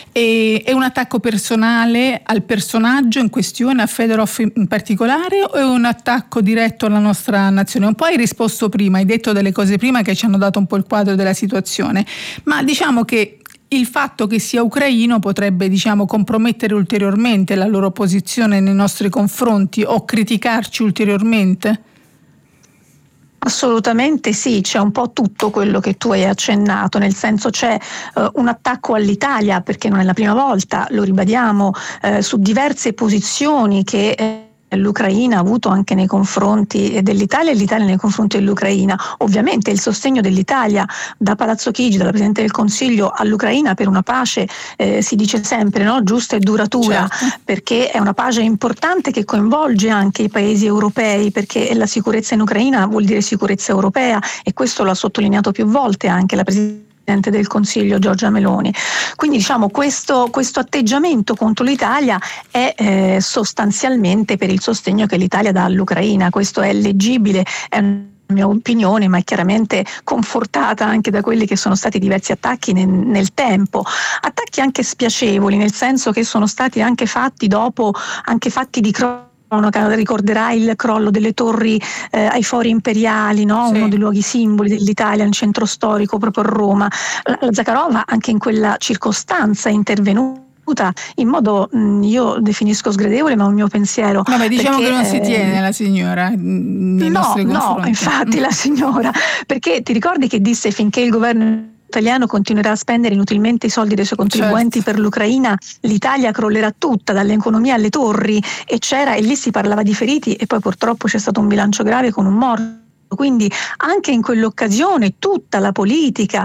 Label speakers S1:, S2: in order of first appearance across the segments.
S1: È un attacco personale al personaggio in questione, a Fedorov in particolare, o è un attacco diretto alla nostra nazione? Un po' hai risposto prima, hai detto delle cose prima che ci hanno dato un po' il quadro della situazione, ma diciamo che il fatto che sia ucraino potrebbe, compromettere ulteriormente la loro posizione nei nostri confronti o criticarci ulteriormente?
S2: Assolutamente sì, c'è un po' tutto quello che tu hai accennato, nel senso c'è un attacco all'Italia, perché non è la prima volta, lo ribadiamo, su diverse posizioni che l'Ucraina ha avuto anche nei confronti dell'Italia e l'Italia nei confronti dell'Ucraina. Ovviamente il sostegno dell'Italia da Palazzo Chigi, dalla Presidente del Consiglio all'Ucraina per una pace, si dice sempre, no? Giusta e duratura,
S1: certo.
S2: perché è una pace importante che coinvolge anche i paesi europei, perché la sicurezza in Ucraina vuol dire sicurezza europea, e questo lo ha sottolineato più volte anche la Presidente del Consiglio Giorgia Meloni. Quindi questo atteggiamento contro l'Italia è sostanzialmente per il sostegno che l'Italia dà all'Ucraina. Questo è leggibile, è una mia opinione, ma è chiaramente confortata anche da quelli che sono stati diversi attacchi nel tempo, attacchi anche spiacevoli, nel senso che sono stati anche fatti dopo, anche fatti di ricorderai il crollo delle torri ai Fori Imperiali, no?
S1: Sì.
S2: Uno dei luoghi simboli dell'Italia, un centro storico proprio a Roma. La Zakharova anche in quella circostanza è intervenuta in modo, io definisco sgradevole, ma è un mio pensiero.
S1: Vabbè, diciamo
S2: perché,
S1: che non si tiene la signora nei nostri confronti.
S2: No, infatti la signora, perché ti ricordi che disse: finché il governo italiano continuerà a spendere inutilmente i soldi dei suoi contribuenti per l'Ucraina, l'Italia crollerà tutta, dall'economia alle torri, e lì si parlava di feriti, e poi purtroppo c'è stato un bilancio grave con un morto. Quindi anche in quell'occasione tutta la politica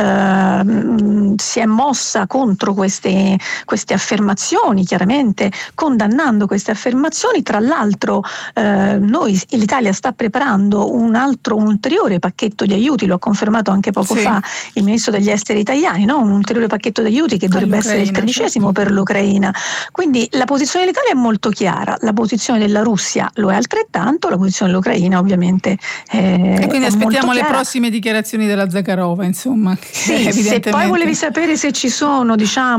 S2: si è mossa contro queste affermazioni, chiaramente condannando queste affermazioni. Tra l'altro l'Italia sta preparando un ulteriore pacchetto di aiuti, lo ha confermato anche poco fa il ministro degli esteri italiani, no? Un ulteriore pacchetto di aiuti che dovrebbe essere il 13° per l'Ucraina. Quindi la posizione dell'Italia è molto chiara, la posizione della Russia lo è altrettanto, la posizione dell'Ucraina ovviamente
S1: e quindi aspettiamo le prossime dichiarazioni della Zakharova, insomma.
S2: Sì, se poi volevi sapere se ci sono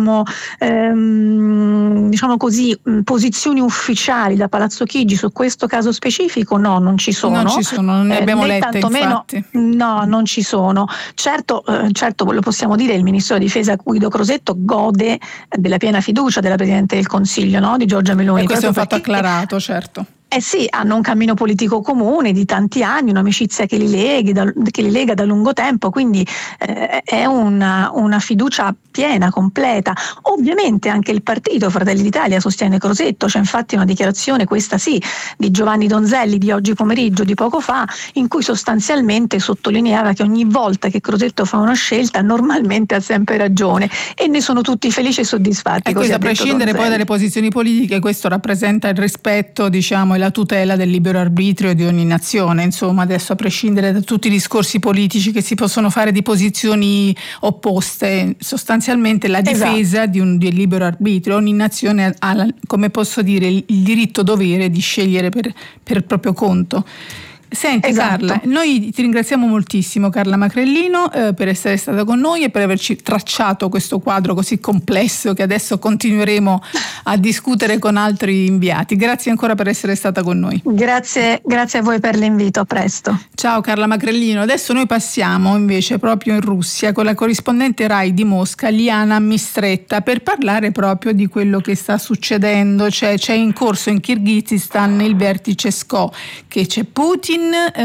S2: posizioni ufficiali da Palazzo Chigi su questo caso specifico, no, non ci sono.
S1: Non ne abbiamo lette, infatti.
S2: No, non ci sono. Certo, lo possiamo dire, il ministro della difesa Guido Crosetto gode della piena fiducia della Presidente del Consiglio, no? Di Giorgia Meloni.
S1: E questo è un fatto acclarato, certo.
S2: Sì, hanno un cammino politico comune di tanti anni, un'amicizia che li lega da lungo tempo, quindi è una fiducia piena, completa. Ovviamente anche il partito Fratelli d'Italia sostiene Crosetto, c'è infatti una dichiarazione, questa sì, di Giovanni Donzelli di oggi pomeriggio, di poco fa, in cui sostanzialmente sottolineava che ogni volta che Crosetto fa una scelta normalmente ha sempre ragione, e ne sono tutti felici e soddisfatti.
S1: E questo, a prescindere poi dalle posizioni politiche, questo rappresenta il rispetto, e la tutela del libero arbitrio di ogni nazione. Insomma, adesso, a prescindere da tutti i discorsi politici che si possono fare di posizioni opposte, sostanzialmente la difesa di libero arbitrio. Ogni nazione ha, come posso dire, il diritto-dovere di scegliere per il proprio conto. Senti, Carla, noi ti ringraziamo moltissimo, Carla Macrellino, per essere stata con noi e per averci tracciato questo quadro così complesso che adesso continueremo a discutere con altri inviati. Grazie ancora per essere stata con noi.
S2: Grazie a voi per l'invito, a presto.
S1: Ciao Carla Macrellino. Adesso noi passiamo invece proprio in Russia con la corrispondente Rai di Mosca, Liana Mistretta, per parlare proprio di quello che sta succedendo. C'è in corso in Kirghizistan il vertice SCO, che c'è Putin,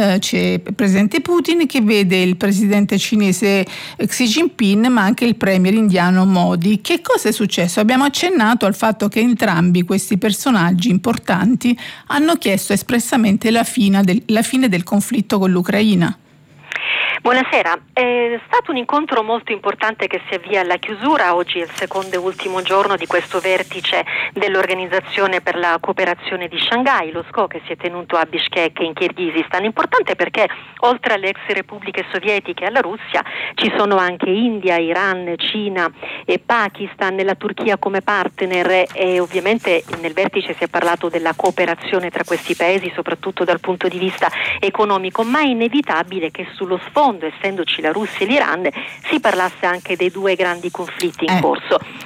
S1: c'è presidente Putin che vede il presidente cinese Xi Jinping, ma anche il premier indiano Modi. Che cosa è successo? Abbiamo accennato al fatto che entrambi questi personaggi importanti hanno chiesto espressamente la fine del conflitto con l'Ucraina.
S3: Buonasera, è stato un incontro molto importante che si avvia alla chiusura. Oggi è il secondo e ultimo giorno di questo vertice dell'Organizzazione per la Cooperazione di Shanghai, lo SCO, che si è tenuto a Bishkek in Kirghizistan. Importante perché oltre alle ex repubbliche sovietiche e alla Russia ci sono anche India, Iran, Cina e Pakistan, e la Turchia come partner, e ovviamente nel vertice si è parlato della cooperazione tra questi paesi, soprattutto dal punto di vista economico, ma è inevitabile che sullo sfondo, essendoci la Russia e l'Iran, si parlasse anche dei due grandi conflitti in corso.